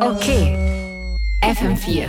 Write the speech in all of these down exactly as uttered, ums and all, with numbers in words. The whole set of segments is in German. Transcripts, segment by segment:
Okay, F M vier.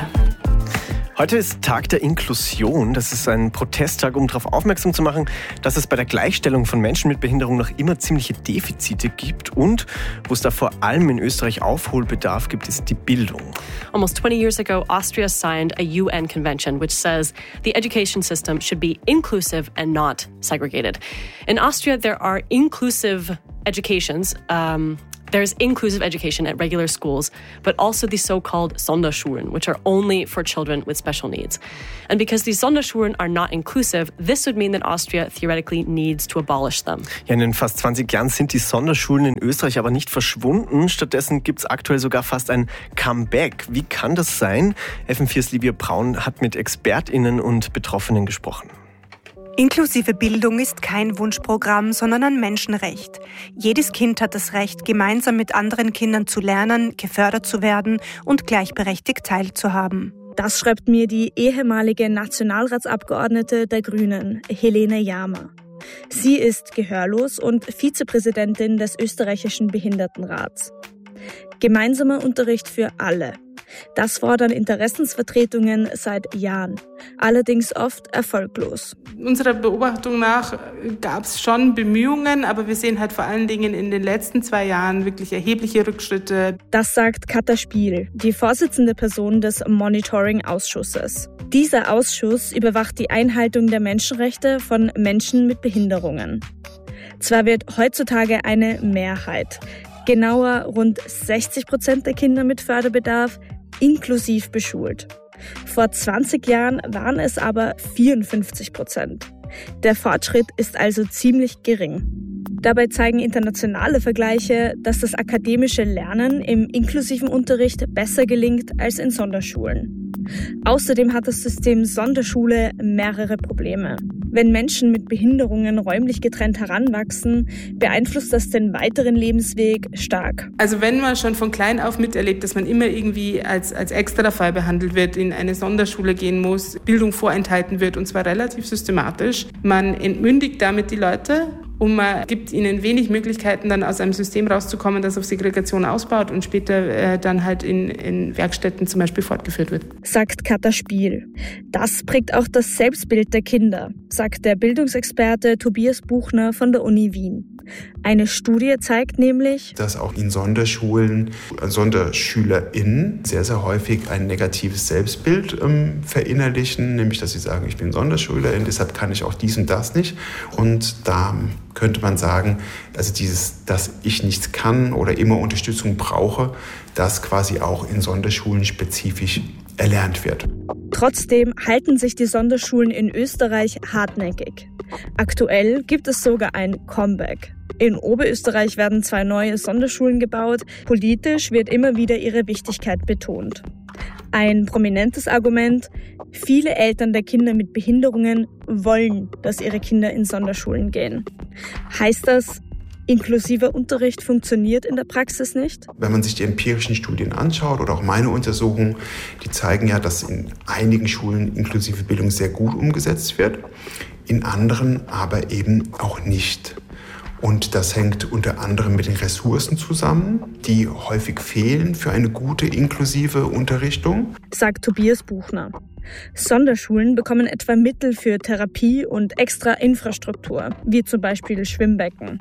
Heute ist Tag der Inklusion. Das ist ein Protesttag, um darauf aufmerksam zu machen, dass es bei der Gleichstellung von Menschen mit Behinderung noch immer ziemliche Defizite gibt. Und wo es da vor allem in Österreich Aufholbedarf gibt, ist die Bildung. Almost twenty years ago, Austria signed a U N convention which says the education system should be inclusive and not segregated. In Austria, there are inclusive educations. Um, There's inclusive education at regular schools, but also the so-called Sonderschulen, which are only for children with special needs. And because these Sonderschulen are not inclusive, this would mean that Austria theoretically needs to abolish them. Ja, in den fast zwanzig Jahren sind die Sonderschulen in Österreich aber nicht verschwunden. Stattdessen gibt es aktuell sogar fast ein Comeback. Wie kann das sein? F M viers Livia Braun hat mit ExpertInnen und Betroffenen gesprochen. Inklusive Bildung ist kein Wunschprogramm, sondern ein Menschenrecht. Jedes Kind hat das Recht, gemeinsam mit anderen Kindern zu lernen, gefördert zu werden und gleichberechtigt teilzuhaben. Das schreibt mir die ehemalige Nationalratsabgeordnete der Grünen, Helene Jama. Sie ist gehörlos und Vizepräsidentin des österreichischen Behindertenrats. Gemeinsamer Unterricht für alle. Das fordern Interessensvertretungen seit Jahren, allerdings oft erfolglos. Unserer Beobachtung nach gab es schon Bemühungen, aber wir sehen halt vor allen Dingen in den letzten zwei Jahren wirklich erhebliche Rückschritte. Das sagt Katja Spiel, die Vorsitzende Person des Monitoring-Ausschusses. Dieser Ausschuss überwacht die Einhaltung der Menschenrechte von Menschen mit Behinderungen. Zwar wird heutzutage eine Mehrheit, genauer rund sechzig Prozent der Kinder mit Förderbedarf, inklusiv beschult. Vor zwanzig Jahren waren es aber vierundfünfzig Prozent. Der Fortschritt ist also ziemlich gering. Dabei zeigen internationale Vergleiche, dass das akademische Lernen im inklusiven Unterricht besser gelingt als in Sonderschulen. Außerdem hat das System Sonderschule mehrere Probleme. Wenn Menschen mit Behinderungen räumlich getrennt heranwachsen, beeinflusst das den weiteren Lebensweg stark. Also wenn man schon von klein auf miterlebt, dass man immer irgendwie als, als Extrafall behandelt wird, in eine Sonderschule gehen muss, Bildung vorenthalten wird und zwar relativ systematisch, man entmündigt damit die Leute und man gibt ihnen wenig Möglichkeiten, dann aus einem System rauszukommen, das auf Segregation ausbaut und später äh, dann halt in, in Werkstätten zum Beispiel fortgeführt wird. Sagt Katja Spiel. Das prägt auch das Selbstbild der Kinder, sagt der Bildungsexperte Tobias Buchner von der Uni Wien. Eine Studie zeigt nämlich, dass auch in Sonderschulen SonderschülerInnen sehr, sehr häufig ein negatives Selbstbild ähm, verinnerlichen, nämlich dass sie sagen, ich bin Sonderschülerin, deshalb kann ich auch dies und das nicht. Und da könnte man sagen, also dieses, dass ich nichts kann oder immer Unterstützung brauche, das quasi auch in Sonderschulen spezifisch erlernt wird. Trotzdem halten sich die Sonderschulen in Österreich hartnäckig. Aktuell gibt es sogar ein Comeback. In Oberösterreich werden zwei neue Sonderschulen gebaut. Politisch wird immer wieder ihre Wichtigkeit betont. Ein prominentes Argument: Viele Eltern der Kinder mit Behinderungen wollen, dass ihre Kinder in Sonderschulen gehen. Heißt das, inklusiver Unterricht funktioniert in der Praxis nicht? Wenn man sich die empirischen Studien anschaut oder auch meine Untersuchungen, die zeigen ja, dass in einigen Schulen inklusive Bildung sehr gut umgesetzt wird, in anderen aber eben auch nicht. Und das hängt unter anderem mit den Ressourcen zusammen, die häufig fehlen für eine gute inklusive Unterrichtung, sagt Tobias Buchner. Sonderschulen bekommen etwa Mittel für Therapie und extra Infrastruktur, wie zum Beispiel Schwimmbecken.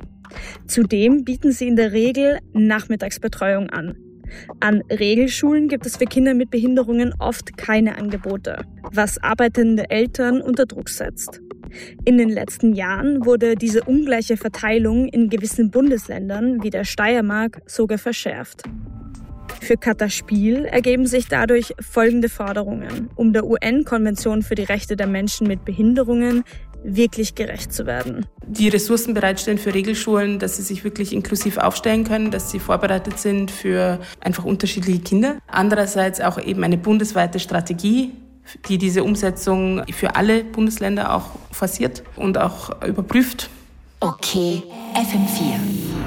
Zudem bieten sie in der Regel Nachmittagsbetreuung an. An Regelschulen gibt es für Kinder mit Behinderungen oft keine Angebote, was arbeitende Eltern unter Druck setzt. In den letzten Jahren wurde diese ungleiche Verteilung in gewissen Bundesländern wie der Steiermark sogar verschärft. Für Katja Spiel ergeben sich dadurch folgende Forderungen, um der U N-Konvention für die Rechte der Menschen mit Behinderungen wirklich gerecht zu werden. Die Ressourcen bereitstellen für Regelschulen, dass sie sich wirklich inklusiv aufstellen können, dass sie vorbereitet sind für einfach unterschiedliche Kinder. Andererseits auch eben eine bundesweite Strategie, die diese Umsetzung für alle Bundesländer auch forciert und auch überprüft. Okay, F M vier.